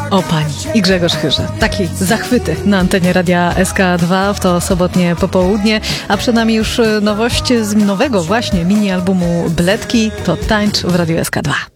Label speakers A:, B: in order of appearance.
A: O pani i Grzegorz Chyża. Taki zachwyty na antenie Radia SK2 w to sobotnie popołudnie, a przed nami już nowość z nowego właśnie mini-albumu Bledki. To Tańcz w Radiu SK2.